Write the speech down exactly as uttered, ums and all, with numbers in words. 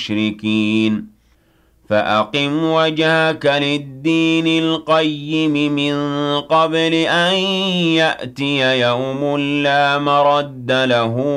الْمُشْرِكِينَ فَأَقِمْ وَجْهَكَ لِلدِّينِ الْقَيِّمِ مِن قَبْلِ أَن يَأْتِيَ يَوْمٌ لَّا مَرَدَّ لَهُ